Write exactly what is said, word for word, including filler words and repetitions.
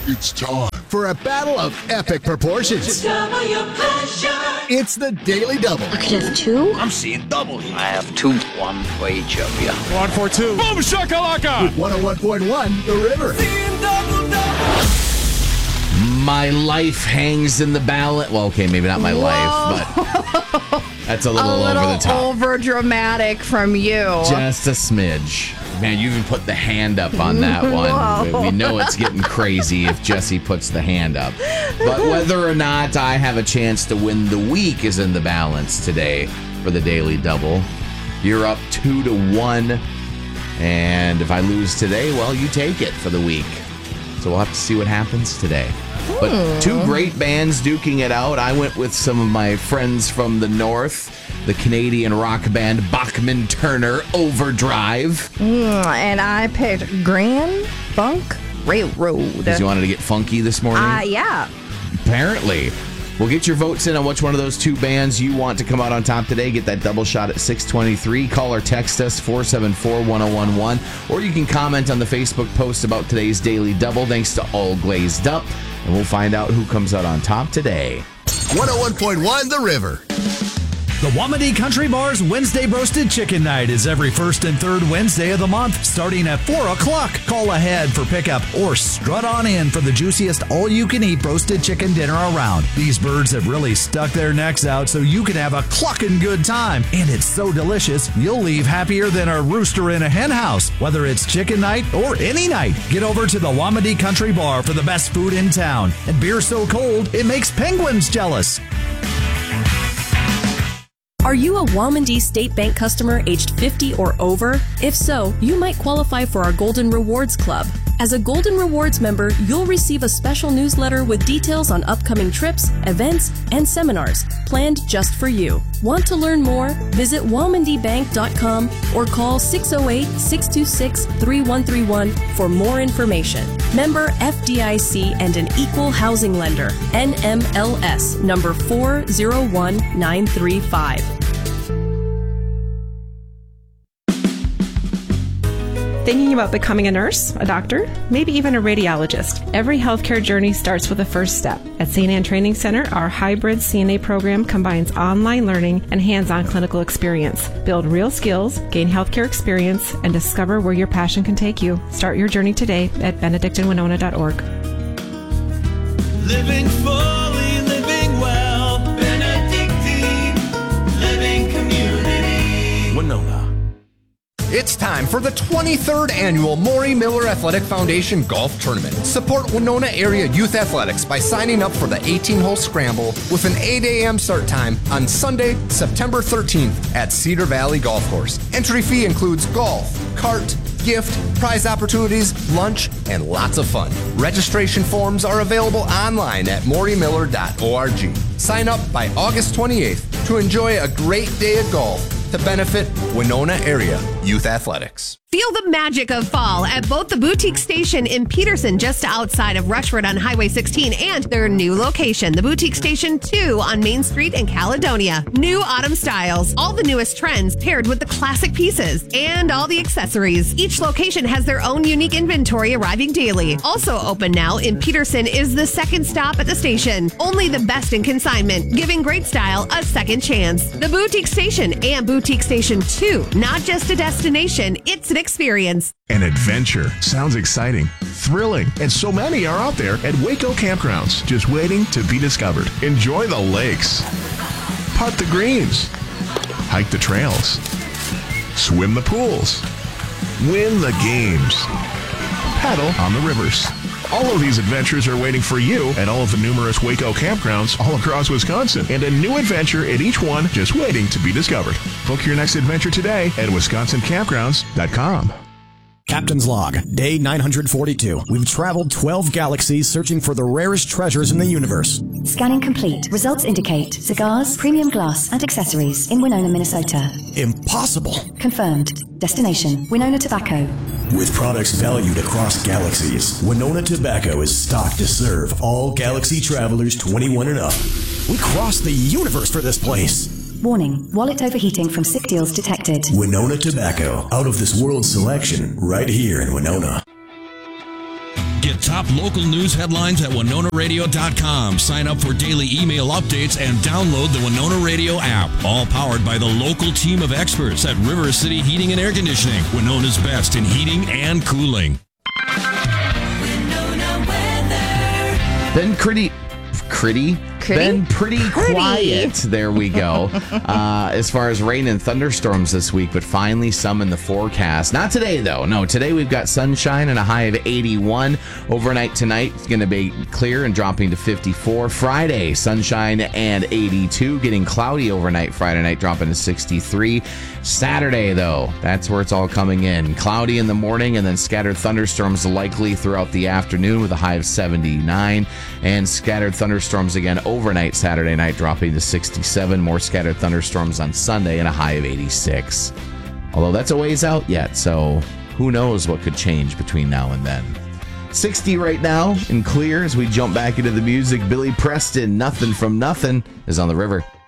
It's time for a battle of epic proportions. Discover your passion. It's the Daily Double. I could have two. I'm seeing double here. I have two. One for each of you. One for two. Boom shakalaka. With one oh one point one, The River. Seeing double, double. My life hangs in the balance. Well, okay, maybe not my Whoa. life, but that's a little, a little over the top. Over dramatic from you. Just a smidge. Man, you even put the hand up on that one. Whoa. We know it's getting crazy if Jesse puts the hand up. But whether or not I have a chance to win the week is in the balance today for the Daily Double. You're up two to one. And if I lose today, well, you take it for the week. So we'll have to see what happens today. But two great bands duking it out. I went with some of my friends from the north, the Canadian rock band Bachman Turner Overdrive. Mm, and I picked Grand Funk Railroad. Because you wanted to get funky this morning? Uh, yeah. Apparently. We'll get your votes in on which one of those two bands you want to come out on top today. Get that double shot at six twenty-three. Call or text us four seven four, one oh one one. Or you can comment on the Facebook post about today's Daily Double. Thanks to All Glazed Up. And we'll find out who comes out on top today. one oh one point one, The River. The Wamedy Country Bar's Wednesday Roasted Chicken Night is every first and third Wednesday of the month, starting at four o'clock. Call ahead for pickup or strut on in for the juiciest all-you-can-eat roasted chicken dinner around. These birds have really stuck their necks out so you can have a clucking good time. And it's so delicious, you'll leave happier than a rooster in a hen house. Whether it's chicken night or any night, get over to the Wamedy Country Bar for the best food in town. And beer so cold, it makes penguins jealous. Are you a Wamedy State Bank customer aged fifty or over? If so, you might qualify for our Golden Rewards Club. As a Golden Rewards member, you'll receive a special newsletter with details on upcoming trips, events, and seminars planned just for you. Want to learn more? Visit wamedy bank dot com or call six oh eight, six two six, three one three one for more information. Member F D I C and an equal housing lender. N M L S number four zero one nine three five. Thinking about becoming a nurse, a doctor, maybe even a radiologist? Every healthcare journey starts with a first step. At Saint Anne Training Center, our hybrid C N A program combines online learning and hands-on clinical experience. Build real skills, gain healthcare experience, and discover where your passion can take you. Start your journey today at benedictine winona dot org. Living fully, living well. Benedictine Living Community. Winona. It's time for the twenty-third annual Maury Miller Athletic Foundation Golf Tournament. Support Winona Area Youth Athletics by signing up for the eighteen-hole scramble with an eight a.m. start time on Sunday, September thirteenth at Cedar Valley Golf Course. Entry fee includes golf, cart, gift, prize opportunities, lunch, and lots of fun. Registration forms are available online at maury miller dot org. Sign up by August twenty-eighth to enjoy a great day of golf to benefit Winona Area Youth Athletics. Feel the magic of fall at both the Boutique Station in Peterson, just outside of Rushford on Highway sixteen, and their new location, the Boutique Station two on Main Street in Caledonia. New autumn styles, all the newest trends paired with the classic pieces, and all the accessories. Each location has their own unique inventory arriving daily. Also open now in Peterson is the second stop at the station. Only the best in consignment, giving great style a second chance. The Boutique Station and Boutique Station two, not just a destination, it's an experience. An adventure. Sounds exciting, thrilling, and so many are out there at Waco Campgrounds, just waiting to be discovered. Enjoy the lakes, putt the greens, hike the trails, swim the pools, win the games, paddle on the rivers. All of these adventures are waiting for you at all of the numerous Waco campgrounds all across Wisconsin, and a new adventure at each one just waiting to be discovered. Book your next adventure today at wisconsin campgrounds dot com. Captain's Log, Day nine hundred forty-two. We've traveled twelve galaxies searching for the rarest treasures in the universe. Scanning complete. Results indicate cigars, premium glass, and accessories in Winona, Minnesota. Impossible. Confirmed. Destination, Winona Tobacco. With products valued across galaxies, Winona Tobacco is stocked to serve all galaxy travelers twenty-one and up. We crossed the universe for this place. Warning, wallet overheating from sick deals detected. Winona Tobacco, out of this world selection, right here in Winona. Get top local news headlines at winona radio dot com. Sign up for daily email updates and download the Winona Radio app. All powered by the local team of experts at River City Heating and Air Conditioning, Winona's best in heating and cooling. Been pretty, pretty, been pretty, Pretty. quiet. There we go. Uh, as far as rain and thunderstorms this week, but finally some in the forecast. Not today though. No, today we've got sunshine and a high of eighty-one. Overnight tonight it's going to be clear and dropping to fifty-four. Friday, sunshine and eighty-two. Getting cloudy overnight. Friday night dropping to sixty-three. Saturday though, that's where it's all coming in. Cloudy in the morning and then scattered thunderstorms likely throughout the afternoon with a high of seventy-nine. And scattered thunderstorms again overnight Saturday night dropping to sixty-seven. More scattered thunderstorms on Sunday and a high of eighty-six. Although that's a ways out yet, so who knows what could change between now and then. sixty right now and clear as we jump back into the music. Billy Preston, Nothing from Nothing, is on the river.